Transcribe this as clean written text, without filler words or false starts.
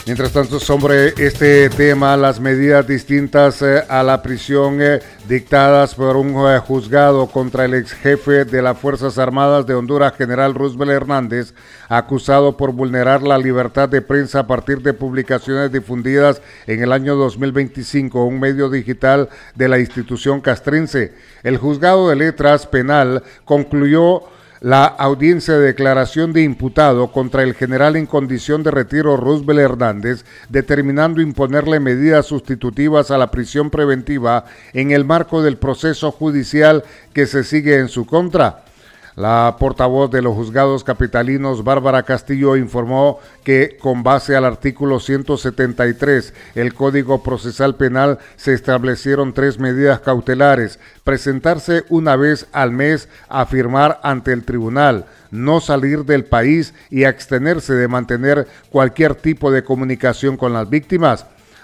Mientras tanto, sobre este tema, las medidas distintas a la prisión dictadas por un juzgado contra el ex jefe de las Fuerzas Armadas de Honduras, general Roosevelt Hernández, acusado por vulnerar la libertad de prensa a partir de publicaciones difundidas en el año 2025, un medio digital de la institución castrense. El juzgado de letras penal concluyó la audiencia de declaración de imputado contra el general en condición de retiro Roosevelt Hernández, determinando imponerle medidas sustitutivas a la prisión preventiva en el marco del proceso judicial que se sigue en su contra. La portavoz de los juzgados capitalinos, Bárbara Castillo, informó que con base al artículo 173 del Código Procesal Penal se establecieron 3 medidas cautelares: presentarse una vez al mes a firmar ante el tribunal, no salir del país y abstenerse de mantener cualquier tipo de comunicación con las víctimas.